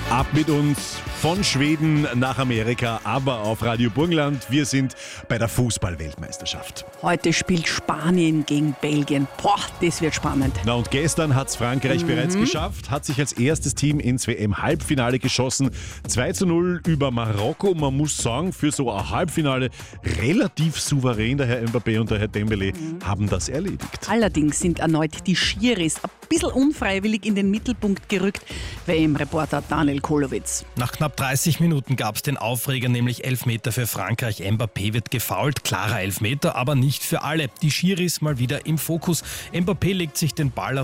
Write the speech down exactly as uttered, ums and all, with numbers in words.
Ab mit uns von Schweden nach Amerika, aber auf Radio Burgenland. Wir sind bei der Fußball-Weltmeisterschaft. Heute spielt Spanien gegen Belgien. Boah, das wird spannend. Na und gestern hat es Frankreich Mhm. bereits geschafft, hat sich als erstes Team ins W M-Halbfinale geschossen. zwei zu null über Marokko. Man muss sagen, für so ein Halbfinale relativ souverän. Der Herr Mbappé und der Herr Dembélé Mhm. haben das erledigt. Allerdings sind erneut die Schiris ein bisschen unfreiwillig in den Mittelpunkt gerückt. W M-Reporter Daniel Kolowitz. Nach knapp dreißig Minuten gab es den Aufreger, nämlich Elfmeter für Frankreich. Mbappé wird gefoult, klarer Elfmeter, aber nicht für alle. Die Schiris mal wieder im Fokus. Mbappé legt sich den Ball auf